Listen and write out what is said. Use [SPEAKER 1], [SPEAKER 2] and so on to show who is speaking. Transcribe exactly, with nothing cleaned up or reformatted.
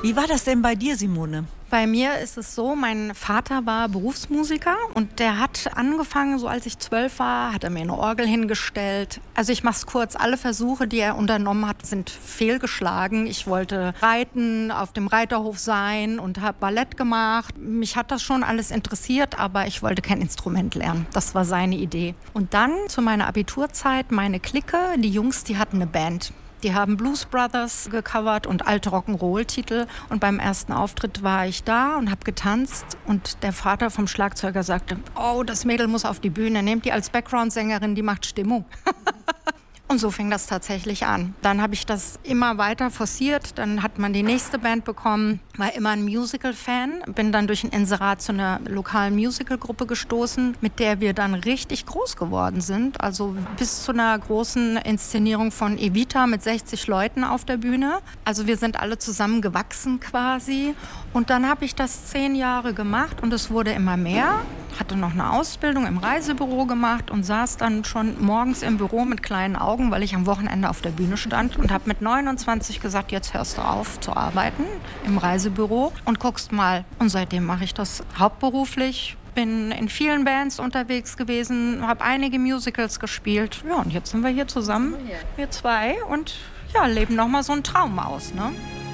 [SPEAKER 1] Wie war das denn bei dir, Simone?
[SPEAKER 2] Bei mir ist es so, mein Vater war Berufsmusiker und der hat angefangen, so als ich zwölf war, hat er mir eine Orgel hingestellt. Also ich mach's kurz, alle Versuche, die er unternommen hat, sind fehlgeschlagen. Ich wollte reiten, auf dem Reiterhof sein und habe Ballett gemacht. Mich hat das schon alles interessiert, aber ich wollte kein Instrument lernen. Das war seine Idee. Und dann zu meiner Abiturzeit, meine Clique, die Jungs, die hatten eine Band. Die haben Blues Brothers gecovert und alte Rock'n'Roll-Titel. Und beim ersten Auftritt war ich da und habe getanzt. Und der Vater vom Schlagzeuger sagte, oh, das Mädel muss auf die Bühne, nehmt die als Background-Sängerin, die macht Stimmung. Und so fing das tatsächlich an. Dann habe ich das immer weiter forciert. Dann hat man die nächste Band bekommen. War immer ein Musical-Fan. Bin dann durch ein Inserat zu einer lokalen Musical-Gruppe gestoßen, mit der wir dann richtig groß geworden sind. Also bis zu einer großen Inszenierung von Evita mit sechzig Leuten auf der Bühne. Also wir sind alle zusammen gewachsen quasi. Und dann habe ich das zehn Jahre gemacht und es wurde immer mehr. Hatte noch eine Ausbildung im Reisebüro gemacht und saß dann schon morgens im Büro mit kleinen Augen, weil ich am Wochenende auf der Bühne stand und habe mit neunundzwanzig gesagt, jetzt hörst du auf zu arbeiten im Reisebüro und guckst mal. Und seitdem mache ich das hauptberuflich. Bin in vielen Bands unterwegs gewesen, habe einige Musicals gespielt. Ja, und jetzt sind wir hier zusammen, wir zwei, und ja, leben noch mal so einen Traum aus, ne?